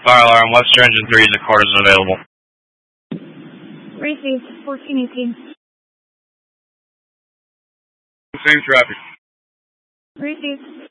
Fire alarm, Webster engine 3 is a quarters available. Received, 1418. Same traffic. Received.